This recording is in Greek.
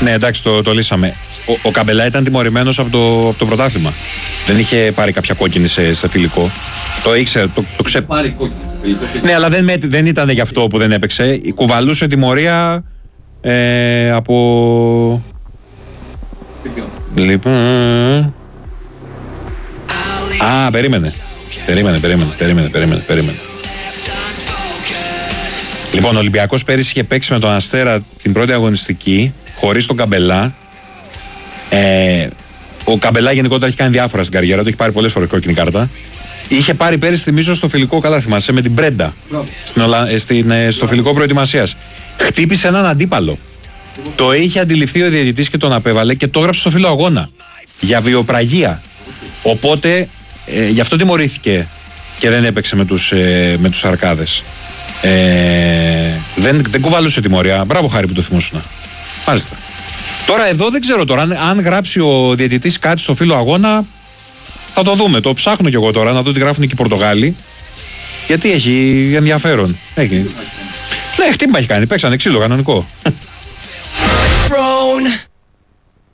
Ναι, εντάξει, το λύσαμε. Ο Καμπελά ήταν τιμωρημένος από το πρωτάθλημα. Δεν είχε πάρει κάποια κόκκινη σε φιλικό. Το ήξερε, το πάρει κόκκινη. Ναι, αλλά δεν ήταν γι' αυτό που δεν έπαιξε. Κουβαλούσε τιμωρία από. Λοιπόν. Περίμενε. Λοιπόν, ο Ολυμπιακός πέρυσι είχε παίξει με τον Αστέρα την πρώτη αγωνιστική, χωρίς τον Καμπελά. Ο Καμπελά γενικότερα έχει κάνει διάφορα στην καριέρα του, έχει πάρει πολλές φορές κόκκινη κάρτα. Είχε πάρει πέρυσι, θυμίζω, στο φιλικό, καλά θυμάσαι, με την Πρέντα. Στο φιλικό προετοιμασίας. Χτύπησε έναν αντίπαλο. Το είχε αντιληφθεί ο διαιτητής και τον απέβαλε και το έγραψε στο φύλλο αγώνα. Για βιοπραγία. Οπότε γι' αυτό τιμωρήθηκε και δεν έπαιξε με τους Αρκάδες. Δεν κουβαλούσε τιμωρία. Μπράβο, Χάρη, που το θυμόσουνα. Μάλιστα. Τώρα εδώ δεν ξέρω τώρα αν γράψει ο διαιτητής κάτι στο φύλλο αγώνα, θα το δούμε. Το ψάχνω κι εγώ τώρα να δω τι γράφουν και οι Πορτογάλοι. Γιατί έχει ενδιαφέρον. Ναι, χτύπημα έχει κάνει. Παίξανε ξύλο κανονικό.